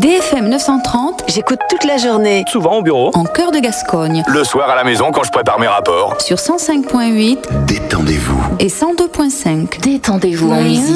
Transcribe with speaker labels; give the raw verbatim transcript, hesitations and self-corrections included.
Speaker 1: D F M neuf cent trente,
Speaker 2: j'écoute toute la journée.
Speaker 3: Souvent au bureau.
Speaker 1: En cœur de Gascogne.
Speaker 4: Le soir à la maison quand je prépare mes rapports.
Speaker 1: Sur cent cinq virgule huit.
Speaker 5: Détendez-vous.
Speaker 1: Et cent deux virgule cinq.
Speaker 2: Détendez-vous en musique.